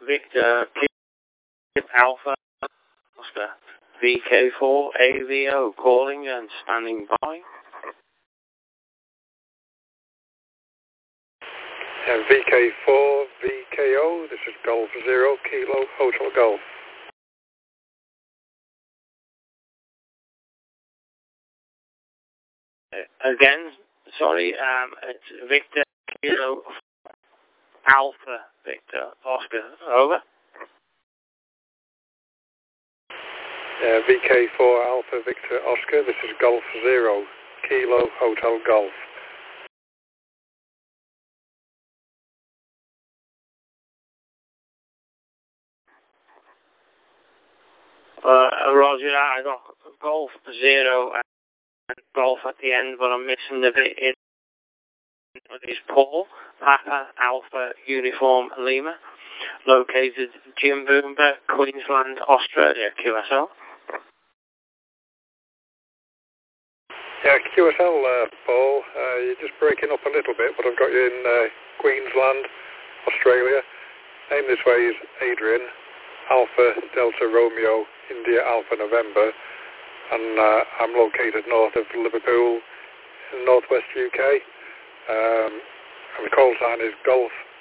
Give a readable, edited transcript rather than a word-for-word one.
Victor Alpha Oscar VK4 AVO calling and standing by. VK4 VKO, this is Golf Zero Kilo Hotel Golf. Again, sorry, it's Victor Kilo Alpha Victor Oscar, over. VK4 Alpha Victor Oscar, this is Golf Zero Kilo Hotel Golf. Roger that, I got Golf Zero and Golf at the end, but I'm missing the bit in. It is Paul, Papa Alpha Uniform Lima, located Jimboomba, Queensland, Australia, QSL. Yeah, QSL, Paul, you're just breaking up a little bit, but I've got you in Queensland, Australia. Name this way is Adrian, Alpha Delta Romeo, India Alpha November, and I'm located north of Liverpool in northwest UK. And the call sign is Golf